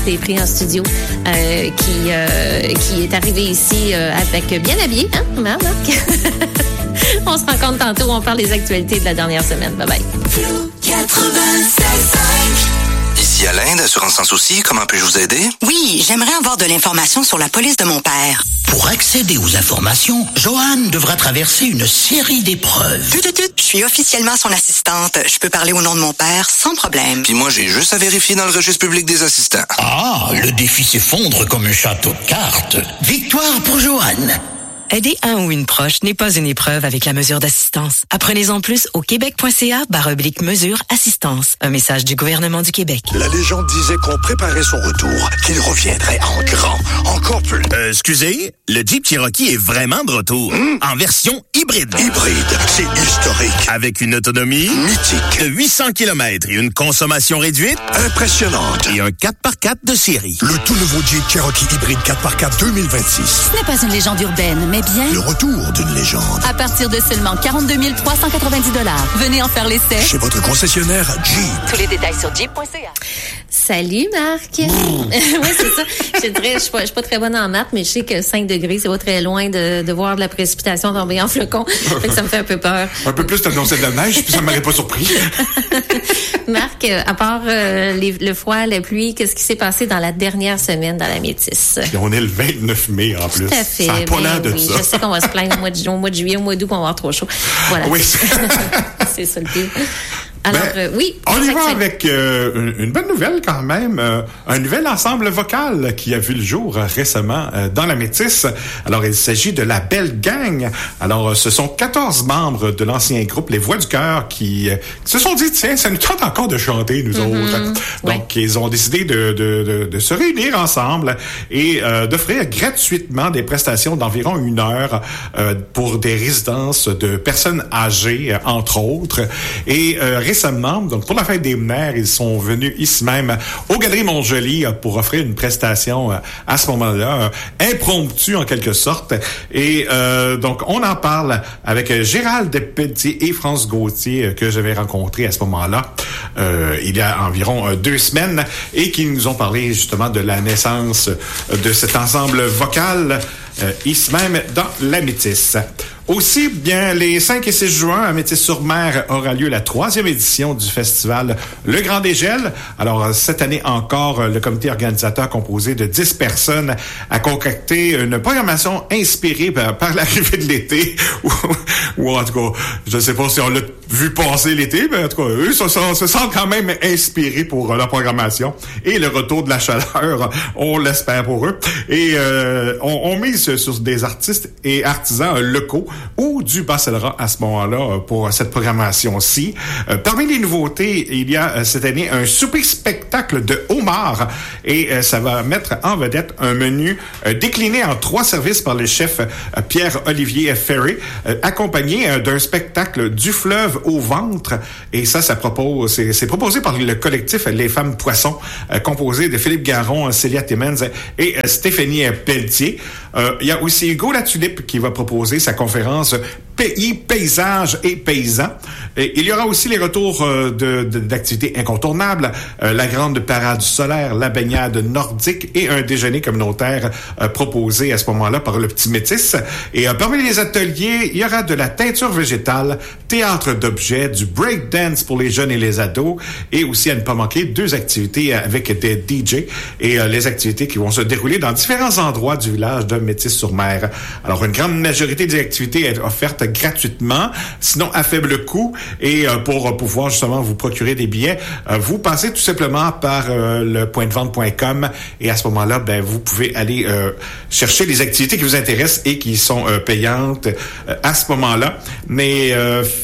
Des prix en studio qui est arrivé ici avec bien habillé, hein, Marc? On se rencontre tantôt, on parle des actualités de la dernière semaine. Bye bye. Ici Alain d'Assurance Sans Souci, comment puis-je vous aider? Oui, j'aimerais avoir de l'information sur la police de mon père. Pour accéder aux informations, Joanne devra traverser une série d'épreuves. Je suis officiellement son assistante. Je peux parler au nom de mon père sans problème. Puis moi, j'ai juste à vérifier dans le registre public des assistants. Ah, le défi s'effondre comme un château de cartes. Victoire pour Joanne. Aider un ou une proche n'est pas une épreuve avec la mesure d'assistance. Apprenez-en plus au québec.ca/mesure assistance. Un message du gouvernement du Québec. La légende disait qu'on préparait son retour, qu'il reviendrait en grand, encore plus. Excusez, le Jeep Cherokee est vraiment de retour. En version hybride. Hybride, c'est historique. Avec une autonomie mythique de 800 km et une consommation réduite impressionnante. Et un 4x4 de série. Le tout nouveau Jeep Cherokee hybride 4x4 2026. Ce n'est pas une légende urbaine, mais bien le retour d'une légende. À partir de seulement 42 390 $. Venez en faire l'essai. Chez votre concessionnaire Jeep. Tous les détails sur jeep.ca. Salut Marc. Oui, c'est ça. Je dirais, je suis pas très bonne en maths, mais je sais que 5 degrés, c'est pas très loin de voir de la précipitation tomber en flocons. Fait que ça me fait un peu peur. Un peu plus t'annonçais de la neige, puis ça m'aurait pas surpris. Marc, à part le froid, la pluie, qu'est-ce qui s'est passé dans la dernière semaine dans la Métisse? Puis on est le 29 mai en plus. Tout à fait. Ça n'a pas l'air de ça. Je sais qu'on va se plaindre au mois de juillet, au mois d'août, qu'on va avoir trop chaud. Voilà. Oui. C'est ça le pire. Alors, oui. On y va avec une bonne nouvelle quand même. Un nouvel ensemble vocal qui a vu le jour récemment dans la Métisse. Alors, il s'agit de la Belle Gang. Alors, ce sont 14 membres de l'ancien groupe Les Voix du Cœur qui se sont dit, tiens, ça nous tente encore de chanter, nous autres. Donc, ils ont décidé de se réunir ensemble et d'offrir gratuitement des prestations d'environ 1 heure pour des résidences de personnes âgées, entre autres. Et récemment, donc pour la fête des mères, ils sont venus ici même aux Galeries Montjoli pour offrir une prestation à ce moment-là, impromptue en quelque sorte. Et donc, on en parle avec Gérald Pelletier et France Gauthier que j'avais rencontrés à ce moment-là, il y a environ 2 semaines, et qui nous ont parlé justement de la naissance de cet ensemble vocal ici même dans la Métisse. Aussi, bien, les 5 et 6 juin, à Métis-sur-Mer aura lieu la 3e édition du festival Le Grand Dégel. Alors, cette année encore, le comité organisateur composé de 10 personnes a concocté une programmation inspirée par l'arrivée de l'été. ou en tout cas, je ne sais pas si on l'a vu passer l'été, mais en tout cas, eux se sentent quand même inspirés pour la programmation. Et le retour de la chaleur, on l'espère pour eux. Et on mise sur des artistes et artisans locaux ou du Bas-Saint-Laurent à ce moment-là pour cette programmation-ci. Parmi les nouveautés, il y a cette année un souper spectacle de homard et ça va mettre en vedette un menu décliné en 3 services par le chef Pierre-Olivier Ferré, accompagné d'un spectacle du fleuve au ventre. Et c'est proposé par le collectif Les Femmes Poissons, composé de Philippe Garon, Célia Timmons et Stéphanie Pelletier. Il y a aussi Hugo Latulippe qui va proposer sa conférence Pays, paysages et paysans. Et il y aura aussi les retours d'activités incontournables, la grande parade solaire, la baignade nordique et un déjeuner communautaire proposé à ce moment-là par le Petit Métis. Et parmi les ateliers, il y aura de la teinture végétale, théâtre d'objets, du breakdance pour les jeunes et les ados, et aussi, à ne pas manquer, 2 activités avec des DJ et les activités qui vont se dérouler dans différents endroits du village de Métis-sur-Mer. Alors, une grande majorité des activités est offerte gratuitement, sinon à faible coût. Et pour pouvoir justement vous procurer des billets, vous passez tout simplement par le pointdevente.com et à ce moment-là, ben vous pouvez aller chercher les activités qui vous intéressent et qui sont payantes à ce moment-là. Mais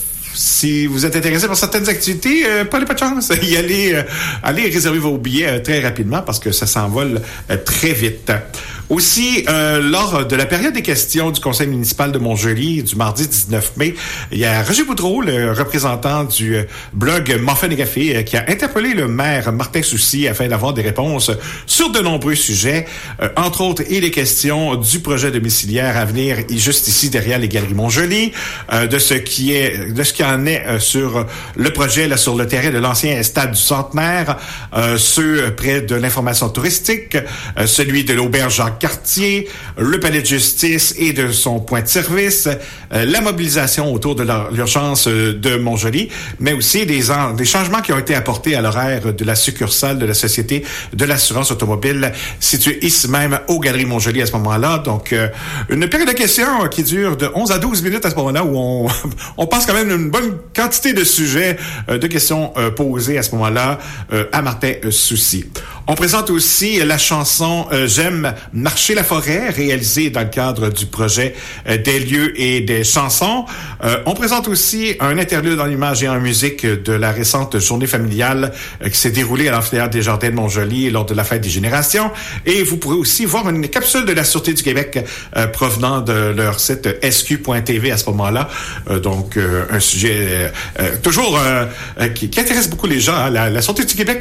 si vous êtes intéressé par certaines activités, pas de chance. Allez réserver vos billets très rapidement parce que ça s'envole très vite. Aussi, lors de la période des questions du conseil municipal de Montjoly du mardi 19 mai, il y a Roger Boudreau, le représentant du blog Muffin et Café, qui a interpellé le maire Martin Soucy afin d'avoir des réponses sur de nombreux sujets, entre autres, et les questions du projet domiciliaire à venir, juste ici derrière les Galeries Montjoly, de ce qui en est sur le projet là sur le terrain de l'ancien stade du Centenaire, ceux près de l'information touristique, celui de l'auberge Jacques-Cartier, le palais de justice et de son point de service, la mobilisation autour de l'urgence de Montjoly, mais aussi des changements qui ont été apportés à l'horaire de la succursale de la Société de l'assurance automobile située ici même aux Galeries Montjoly à ce moment-là. Donc, une période de questions qui dure de 11 à 12 minutes à ce moment-là où on passe quand même une bonne quantité de sujets, de questions posées à ce moment-là à Martin Soucy. On présente aussi la chanson J'aime marcher la forêt, réalisée dans le cadre du projet des lieux et des chansons. On présente aussi un interlude en images et en musique de la récente journée familiale qui s'est déroulée à l'amphithéâtre des Jardins de Montjoly lors de la fête des générations. Et vous pourrez aussi voir une capsule de la Sûreté du Québec provenant de leur site sq.tv à ce moment-là. Donc, un sujet toujours qui intéresse beaucoup les gens. Hein. La Sûreté du Québec,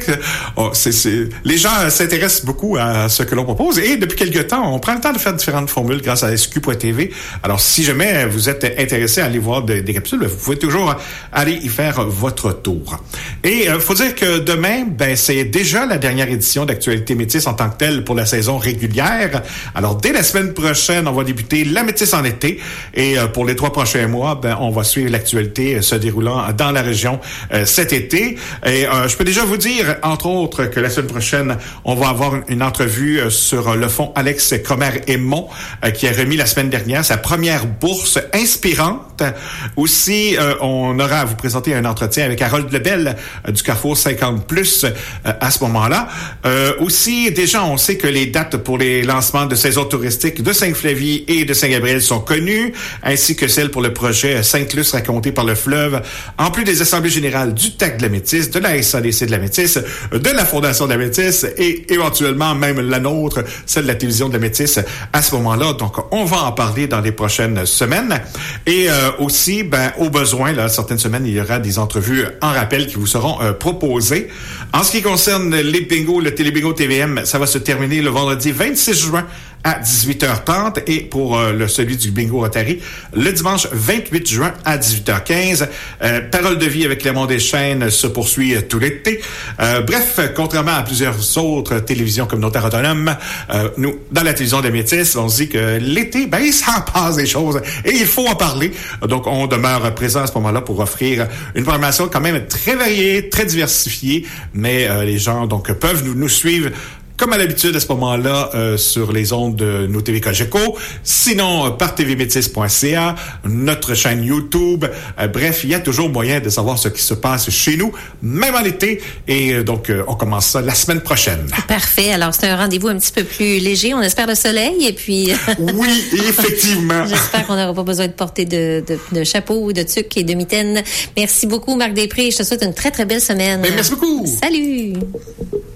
les gens s'intéressent beaucoup à ce que l'on propose. Et depuis quelques temps, on prend le temps de faire différentes formules grâce à sq.tv. Alors, si jamais vous êtes intéressé à aller voir des capsules, vous pouvez toujours aller y faire votre tour. Et faut dire que demain, c'est déjà la dernière édition d'Actualité Métis en tant que telle pour la saison régulière. Alors, dès la semaine prochaine, on va débuter la Métis en été. Et pour les 3 prochains mois, on va suivre l'actualité se déroulant dans la région cet été. Et je peux déjà vous dire, entre autres, que la semaine prochaine, on va avoir une entrevue sur le fonds Alex Comer-Aymon qui a remis la semaine dernière sa première bourse inspirante. Aussi, on aura à vous présenter un entretien avec Harold Lebel du Carrefour 50+, à ce moment-là. Aussi, déjà, on sait que les dates pour les lancements de saison touristique de Sainte-Flavie et de Saint-Gabriel sont connues, ainsi que celles pour le projet Sainte-Luce raconté par le fleuve, en plus des assemblées générales du TAC de la Métis, de la SADC de la Métis, de la Fondation de la Métis et éventuellement même la nôtre, celle de la télévision de la Métis à ce moment-là. Donc, on va en parler dans les prochaines semaines. Et aussi, au besoin, là, certaines semaines, il y aura des entrevues en rappel qui vous seront proposées. En ce qui concerne les bingos, le Télébingo TVM, ça va se terminer le vendredi 26 juin à 18h30 et pour celui du bingo Rotary, le dimanche 28 juin à 18h15. Parole de vie avec Clément Deschênes se poursuit tout l'été. Bref, contrairement à plusieurs autres télévisions communautaires autonomes, nous, dans la télévision des Métis, on se dit que l'été, il s'en passe des choses et il faut en parler. Donc, on demeure présent à ce moment-là pour offrir une programmation quand même très variée, très diversifiée, mais les gens donc peuvent nous suivre comme à l'habitude à ce moment-là sur les ondes de nos TV Cogeco, sinon par tvmétis.ca, notre chaîne YouTube. Bref, il y a toujours moyen de savoir ce qui se passe chez nous, même en été. Et donc, on commence ça la semaine prochaine. Parfait. Alors, c'est un rendez-vous un petit peu plus léger. On espère le soleil et puis... Oui, effectivement. J'espère qu'on n'aura pas besoin de porter de chapeau, de tuque et de mitaine. Merci beaucoup, Marc Després. Je te souhaite une très, très belle semaine. Merci beaucoup. Salut.